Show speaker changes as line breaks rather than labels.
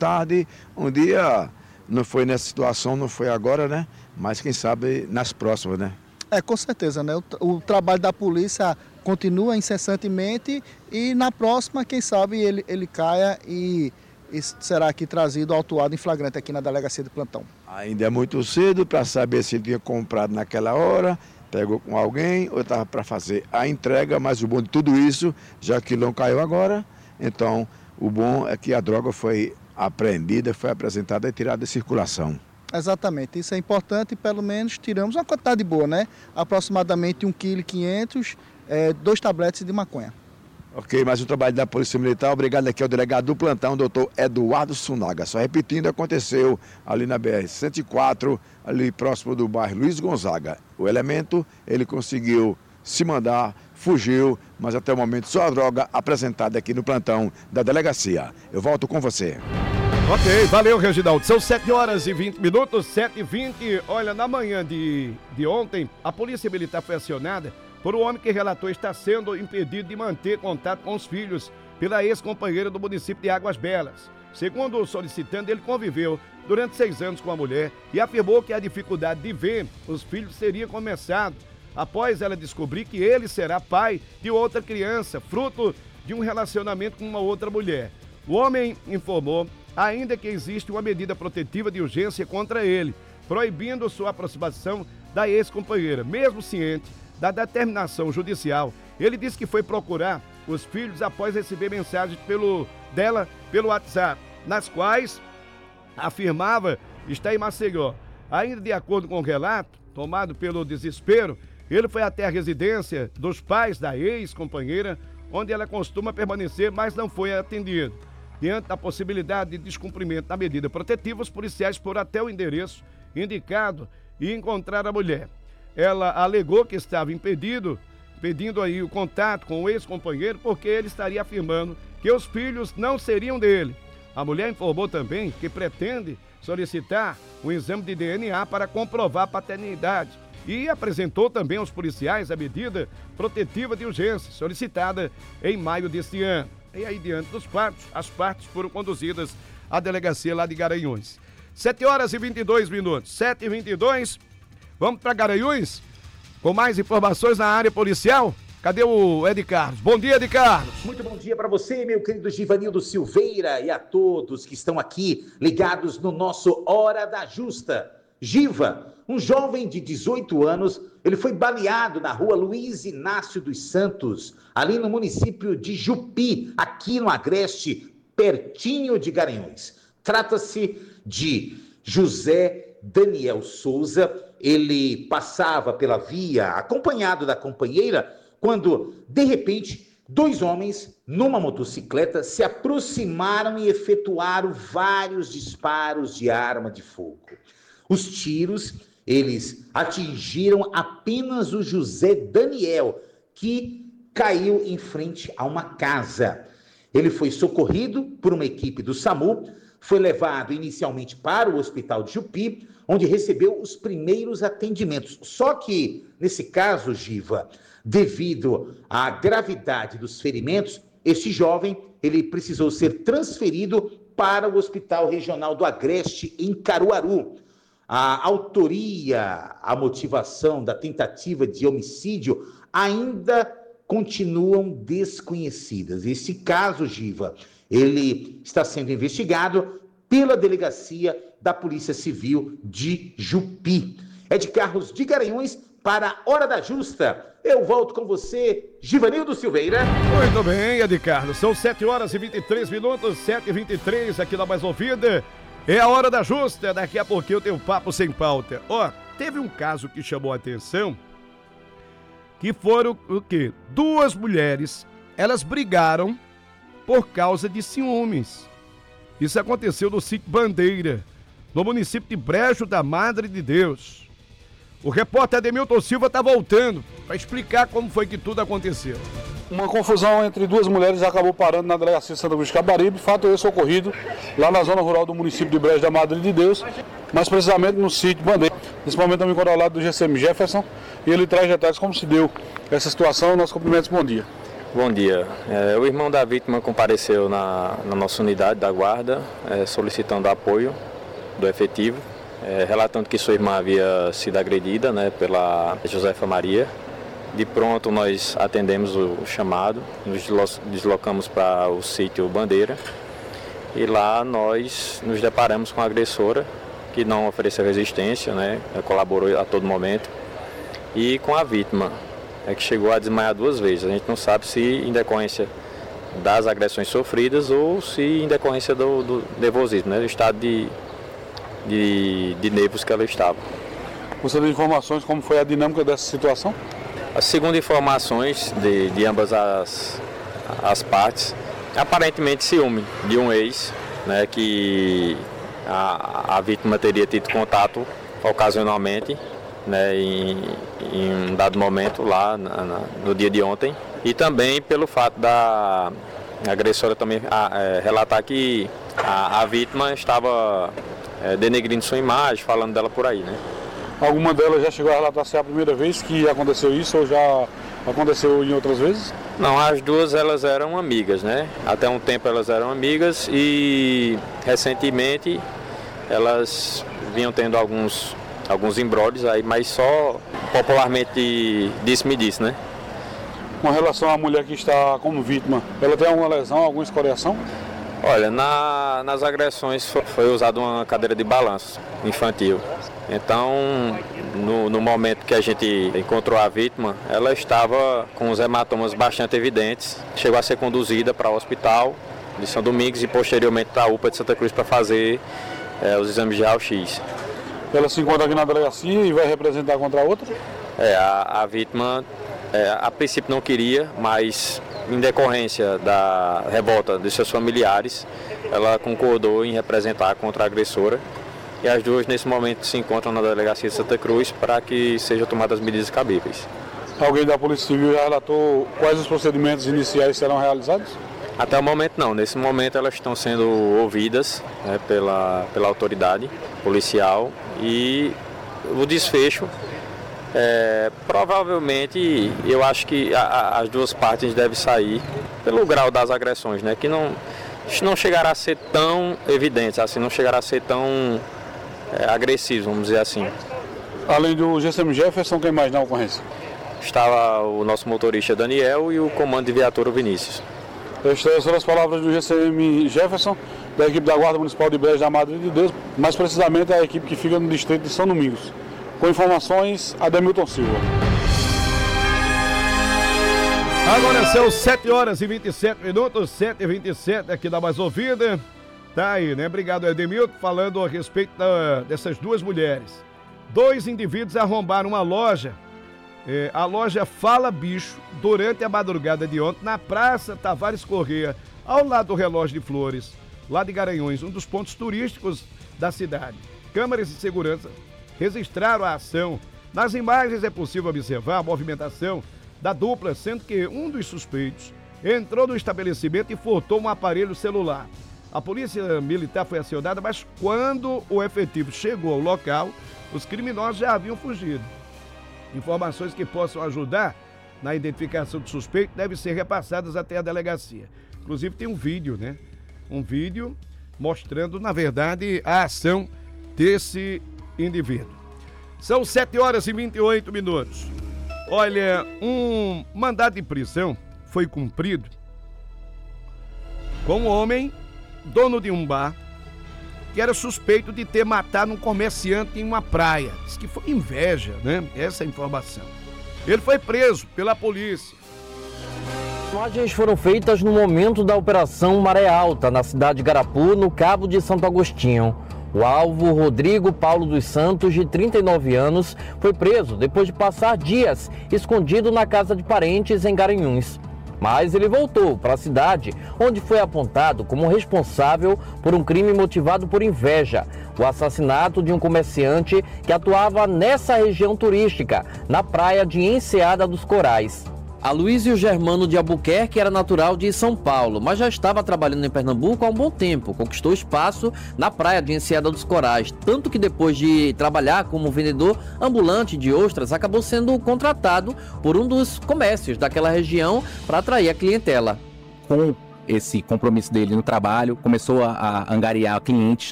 tarde. Um dia, não foi nessa situação, não foi agora, né? Mas quem sabe nas próximas, né?
Com certeza, né? O trabalho da polícia continua incessantemente e na próxima, quem sabe, ele caia e será aqui trazido, autuado em flagrante aqui na delegacia de plantão.
Ainda é muito cedo para saber se ele tinha comprado naquela hora, pegou com alguém ou estava para fazer a entrega, mas o bom de tudo isso, já que não caiu agora, então o bom é que a droga foi apreendida, foi apresentada e tirada de circulação.
Exatamente, isso é importante, pelo menos tiramos uma quantidade boa, né? Aproximadamente 1,5 kg, 2 tabletes de maconha.
Ok, mas o trabalho da Polícia Militar, obrigado aqui ao delegado do plantão, doutor Eduardo Sunaga. Só repetindo, aconteceu ali na BR-104, ali próximo do bairro Luiz Gonzaga. O elemento, ele conseguiu se mandar, fugiu, mas até o momento só a droga apresentada aqui no plantão da delegacia. Eu volto com você.
Ok, valeu, Reginaldo. São 7h20, 7h20. Olha, na manhã de ontem, a Polícia Militar foi acionada por um homem que relatou estar sendo impedido de manter contato com os filhos pela ex-companheira do município de Águas Belas. Segundo o solicitante, ele conviveu durante 6 anos com a mulher e afirmou que a dificuldade de ver os filhos teria começado após ela descobrir que ele será pai de outra criança, fruto de um relacionamento com uma outra mulher. O homem informou ainda que existe uma medida protetiva de urgência contra ele, proibindo sua aproximação da ex-companheira, mesmo ciente da determinação judicial. Ele disse que foi procurar os filhos após receber mensagens dela pelo WhatsApp, nas quais afirmava estar em Maceió. Ainda de acordo com o relato, tomado pelo desespero, ele foi até a residência dos pais da ex-companheira, onde ela costuma permanecer, mas não foi atendido. Diante da possibilidade de descumprimento da medida protetiva, os policiais foram até o endereço indicado e encontraram a mulher. Ela alegou que estava pedindo aí o contato com o ex-companheiro porque ele estaria afirmando que os filhos não seriam dele. A mulher informou também que pretende solicitar um exame de DNA para comprovar a paternidade e apresentou também aos policiais a medida protetiva de urgência solicitada em maio deste ano. E aí, diante dos fatos, as partes foram conduzidas à delegacia lá de Garanhuns. 7h22, 7h22. Vamos para Garanhuns? Com mais informações na área policial? Cadê o Ed Carlos? Bom dia, Ed Carlos.
Muito bom dia para você, meu querido Givanildo Silveira, e a todos que estão aqui ligados no nosso Hora da Justa. Giva, um jovem de 18 anos, ele foi baleado na rua Luiz Inácio dos Santos, ali no município de Jupi, aqui no Agreste, pertinho de Garanhuns. Trata-se de José Daniel Souza. Ele passava pela via acompanhado da companheira quando, de repente, 2 homens numa motocicleta se aproximaram e efetuaram vários disparos de arma de fogo. Os tiros, eles atingiram apenas o José Daniel, que caiu em frente a uma casa. Ele foi socorrido por uma equipe do SAMU, foi levado inicialmente para o hospital de Jupi, onde recebeu os primeiros atendimentos. Só que, nesse caso, Giva, devido à gravidade dos ferimentos, este jovem, ele precisou ser transferido para o Hospital Regional do Agreste, em Caruaru. A autoria, a motivação da tentativa de homicídio ainda continuam desconhecidas. Esse caso, Giva, ele está sendo investigado pela Delegacia da Polícia Civil de Jupi. Ed Carlos de Garanhuns para a Hora da Justa. Eu volto com você, Givanildo Silveira.
Muito bem, Ed Carlos. São 7h23, 7h23 aqui na Mais Ouvida. É a Hora da Justa. Daqui a pouquinho eu tenho papo sem pauta. Ó, teve um caso que chamou a atenção, que foram o quê? 2 mulheres, elas brigaram por causa de ciúmes. Isso aconteceu no sítio Bandeira, no município de Brejo da Madre de Deus. O repórter Ademilton Silva está voltando para explicar como foi que tudo aconteceu.
Uma confusão entre 2 mulheres acabou parando na delegacia Santa Cruz de Cabaribe, fato esse ocorrido lá na zona rural do município de Brejo da Madre de Deus, mais precisamente no sítio Bandeira. Nesse momento eu me encontro ao lado do GCM Jefferson e ele traz detalhes como se deu essa situação. Nossos cumprimentos, bom dia.
Bom dia. O irmão da vítima compareceu na nossa unidade da guarda, solicitando apoio do efetivo, relatando que sua irmã havia sido agredida, né, pela Josefa Maria. De pronto nós atendemos o chamado, nos deslocamos para o sítio Bandeira e lá nós nos deparamos com a agressora, que não ofereceu resistência, né, colaborou a todo momento, e com a vítima, que chegou a desmaiar 2 vezes. A gente não sabe se em decorrência das agressões sofridas ou se em decorrência do nervosismo, né, do estado de nervos que ela estava.
Você tem informações como foi a dinâmica dessa situação?
Segundo informações de ambas as partes, aparentemente ciúme de um ex, né, que a vítima teria tido contato ocasionalmente, né, em um dado momento lá no dia de ontem, e também pelo fato da agressora também relatar que a vítima estava denegrindo sua imagem, falando dela por aí, né?
Alguma delas já chegou a relatar se é a primeira vez que aconteceu isso ou já aconteceu em outras vezes?
Não, as duas elas eram amigas, né? Até um tempo elas eram amigas e recentemente elas vinham tendo alguns embrólios aí, mas só popularmente disse-me-disse, né?
Com relação à mulher que está como vítima, ela tem alguma lesão, alguma escoriação?
Olha, nas agressões foi usada uma cadeira de balanço infantil. Então, no momento que a gente encontrou a vítima, ela estava com os hematomas bastante evidentes. Chegou a ser conduzida para o hospital de São Domingos e posteriormente para a UPA de Santa Cruz para fazer os exames de raio-x.
Ela se encontra aqui na delegacia e vai representar contra a outra?
A vítima, a princípio não queria, mas em decorrência da revolta de seus familiares, ela concordou em representar contra a agressora. E as duas, nesse momento, se encontram na delegacia de Santa Cruz para que sejam tomadas as medidas cabíveis.
Alguém da Polícia Civil já relatou quais os procedimentos iniciais serão realizados?
Até o momento não. Nesse momento elas estão sendo ouvidas, né, pela autoridade policial e o desfecho, provavelmente, eu acho que as duas partes devem sair pelo grau das agressões, né, que não chegará a ser tão evidente, assim, não chegará a ser tão agressivo, vamos dizer assim.
Além do GCM Jefferson, quem mais na ocorrência?
Estava o nosso motorista Daniel e o comando de viatura Vinícius.
Estas são as palavras do GCM Jefferson, da equipe da Guarda Municipal de Brejo da Madre de Deus, mais precisamente a equipe que fica no distrito de São Domingos. Com informações, Ademilton Silva.
Agora são 7 horas e 27 minutos, 7h27 aqui da Mais Ouvida. Tá aí, né? Obrigado, Ademilton, falando a respeito dessas duas mulheres. 2 indivíduos arrombaram uma loja, a loja Fala Bicho, durante a madrugada de ontem, na Praça Tavares Corrêa, ao lado do Relógio de Flores, lá de Garanhuns, um dos pontos turísticos da cidade. Câmeras de segurança registraram a ação. Nas imagens é possível observar a movimentação da dupla, sendo que um dos suspeitos entrou no estabelecimento e furtou um aparelho celular. A polícia militar foi acionada, mas quando o efetivo chegou ao local, os criminosos já haviam fugido. Informações que possam ajudar na identificação do suspeito devem ser repassadas até a delegacia. Inclusive tem um vídeo, né? Um vídeo mostrando, na verdade, a ação desse indivíduo. São 7 horas e 28 minutos. Olha, um mandado de prisão foi cumprido com um homem, dono de um bar, que era suspeito de ter matado um comerciante em uma praia. Diz que foi inveja, né? Essa é a informação. Ele foi preso pela polícia.
As imagens foram feitas no momento da Operação Maré Alta, na cidade de Garapu, no Cabo de Santo Agostinho. O alvo, Rodrigo Paulo dos Santos, de 39 anos, foi preso depois de passar dias escondido na casa de parentes em Garanhuns. Mas ele voltou para a cidade, onde foi apontado como responsável por um crime motivado por inveja, o assassinato de um comerciante que atuava nessa região turística, na praia de Enseada dos Corais. Aloysio Germano de Albuquerque era natural de São Paulo, mas já estava trabalhando em Pernambuco há um bom tempo. Conquistou espaço na praia de Enseada dos Corais, tanto que depois de trabalhar como vendedor ambulante de ostras, acabou sendo contratado por um dos comércios daquela região para atrair a clientela.
Com esse compromisso dele no trabalho, começou a angariar clientes